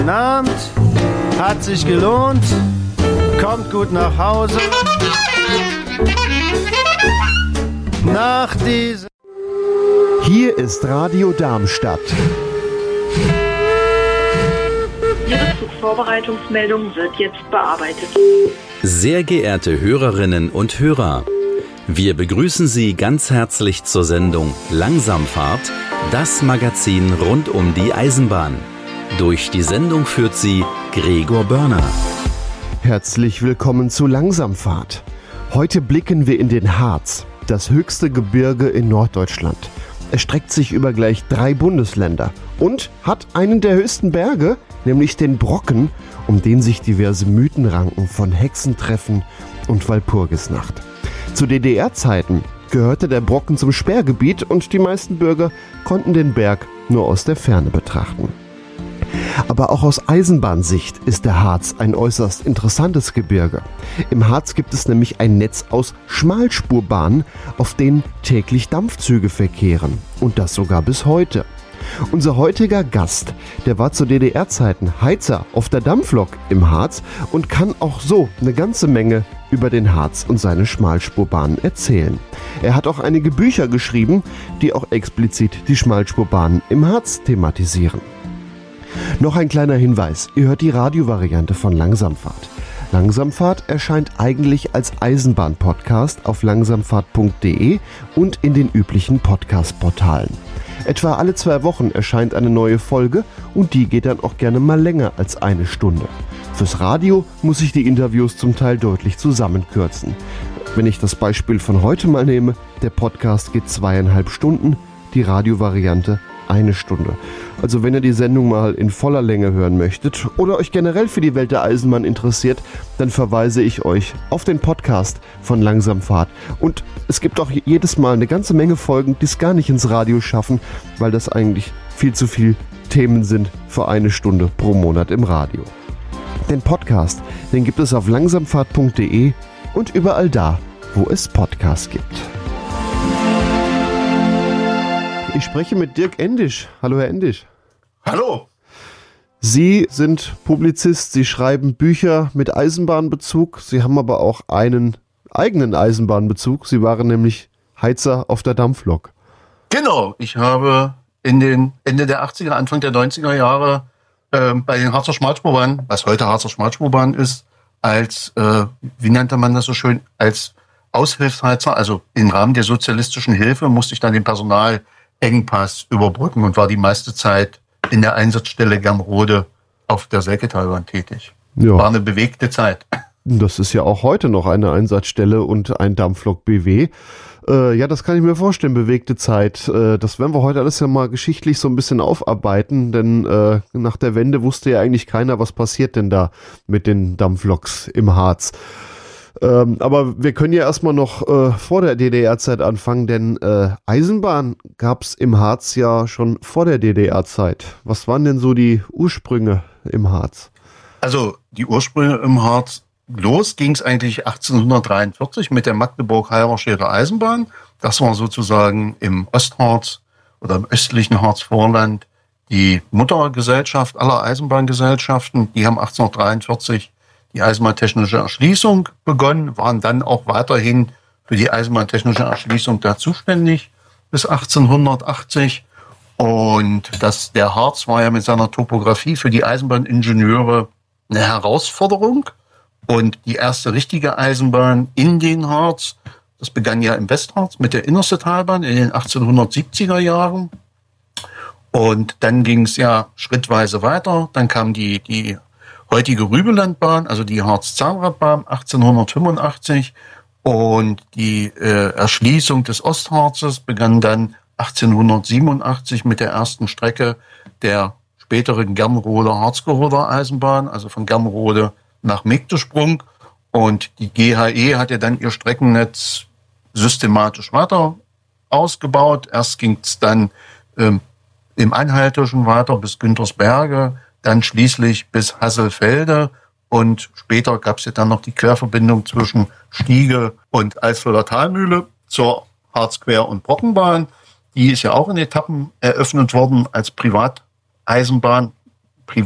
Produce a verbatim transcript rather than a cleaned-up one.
Guten Abend, hat sich gelohnt, kommt gut nach Hause. Nach diesem... Hier ist Radio Darmstadt. Ihre Zugvorbereitungsmeldung wird jetzt bearbeitet. Sehr geehrte Hörerinnen und Hörer, wir begrüßen Sie ganz herzlich zur Sendung Langsamfahrt, das Magazin rund um die Eisenbahn. Durch die Sendung führt Sie Gregor Börner. Herzlich willkommen zu Langsamfahrt. Heute blicken wir in den Harz, das höchste Gebirge in Norddeutschland. Es streckt sich über gleich drei Bundesländer und hat einen der höchsten Berge, nämlich den Brocken, um den sich diverse Mythen ranken von Hexentreffen und Walpurgisnacht. Zu D D R-Zeiten gehörte der Brocken zum Sperrgebiet und die meisten Bürger konnten den Berg nur aus der Ferne betrachten. Aber auch aus Eisenbahnsicht ist der Harz ein äußerst interessantes Gebirge. Im Harz gibt es nämlich ein Netz aus Schmalspurbahnen, auf denen täglich Dampfzüge verkehren. Und das sogar bis heute. Unser heutiger Gast, der war zu D D R-Zeiten Heizer auf der Dampflok im Harz und kann auch so eine ganze Menge über den Harz und seine Schmalspurbahnen erzählen. Er hat auch einige Bücher geschrieben, die auch explizit die Schmalspurbahnen im Harz thematisieren. Noch ein kleiner Hinweis, ihr hört die Radiovariante von Langsamfahrt. Langsamfahrt erscheint eigentlich als Eisenbahn-Podcast auf langsamfahrt punkt de und in den üblichen Podcast-Portalen. Etwa alle zwei Wochen erscheint eine neue Folge und die geht dann auch gerne mal länger als eine Stunde. Fürs Radio muss ich die Interviews zum Teil deutlich zusammenkürzen. Wenn ich das Beispiel von heute mal nehme, der Podcast geht zweieinhalb Stunden, die Radiovariante eine Stunde. Also wenn ihr die Sendung mal in voller Länge hören möchtet oder euch generell für die Welt der Eisenbahn interessiert, dann verweise ich euch auf den Podcast von Langsamfahrt. Und es gibt auch jedes Mal eine ganze Menge Folgen, die es gar nicht ins Radio schaffen, weil das eigentlich viel zu viel Themen sind für eine Stunde pro Monat im Radio. Den Podcast, den gibt es auf langsamfahrt punkt de und überall da, wo es Podcasts gibt. Ich spreche mit Dirk Endisch. Hallo, Herr Endisch. Hallo. Sie sind Publizist, Sie schreiben Bücher mit Eisenbahnbezug. Sie haben aber auch einen eigenen Eisenbahnbezug. Sie waren nämlich Heizer auf der Dampflok. Genau, ich habe in den Ende der achtziger, Anfang der neunziger Jahre äh, bei den Harzer Schmalspurbahnen, was heute Harzer Schmalspurbahn ist, als, äh, wie nannte man das so schön, als Aushilfsheizer, also im Rahmen der sozialistischen Hilfe, musste ich dann den Personalengpass überbrücken und war die meiste Zeit in der Einsatzstelle Germrode auf der Selketalbahn tätig. Ja. War eine bewegte Zeit. Das ist ja auch heute noch eine Einsatzstelle und ein Dampflok B W. Äh, ja, das kann ich mir vorstellen, bewegte Zeit. Äh, das werden wir heute alles ja mal geschichtlich so ein bisschen aufarbeiten, denn äh, nach der Wende wusste ja eigentlich keiner, was passiert denn da mit den Dampfloks im Harz. Ähm, aber wir können ja erstmal noch äh, vor der D D R-Zeit anfangen, denn äh, Eisenbahn gab es im Harz ja schon vor der D D R-Zeit. Was waren denn so die Ursprünge im Harz? Also die Ursprünge im Harz, los ging es eigentlich achtzehnhundertdreiundvierzig mit der Magdeburg-Halberstädter Eisenbahn. Das war sozusagen im Ostharz oder im östlichen Harzvorland die Muttergesellschaft aller Eisenbahngesellschaften. Die haben achtzehnhundertdreiundvierzig die eisenbahntechnische Erschließung begonnen, waren dann auch weiterhin für die eisenbahntechnische Erschließung da zuständig bis achtzehnhundertachtzig. Und das, der Harz war ja mit seiner Topografie für die Eisenbahningenieure eine Herausforderung. Und die erste richtige Eisenbahn in den Harz, das begann ja im Westharz mit der Innerstetalbahn in den achtzehnhundertsiebziger Jahren. Und dann ging es ja schrittweise weiter. Dann kam die, die heutige Rübelandbahn, also die Harz-Zahnradbahn achtzehnhundertfünfundachtzig. Und die äh, Erschließung des Ostharzes begann dann achtzehnhundertsiebenundachtzig mit der ersten Strecke der späteren Germroder Harzgeroder Eisenbahn, also von Germrode nach Megdesprung. Und die G H E hat ja dann ihr Streckennetz systematisch weiter ausgebaut. Erst ging es dann ähm, im Anhaltischen weiter bis Güntersberge, dann schließlich bis Hasselfelde. Und später gab es ja dann noch die Querverbindung zwischen Stiege und Alsfelder Talmühle zur Harzquer- und Brockenbahn. Die ist ja auch in Etappen eröffnet worden als Privateisenbahn.